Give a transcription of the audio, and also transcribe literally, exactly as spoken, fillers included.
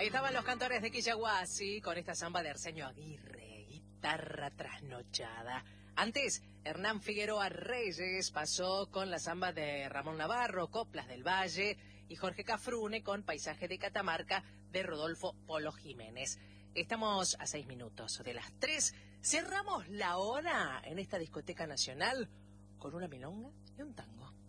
Ahí estaban los cantores de Quillahuasi con esta samba de Arsenio Aguirre, guitarra trasnochada. Antes, Hernán Figueroa Reyes pasó con la samba de Ramón Navarro, Coplas del Valle, y Jorge Cafrune con Paisaje de Catamarca de Rodolfo Polo Jiménez. Estamos a seis minutos de las tres. Cerramos la hora en esta discoteca nacional con una milonga y un tango.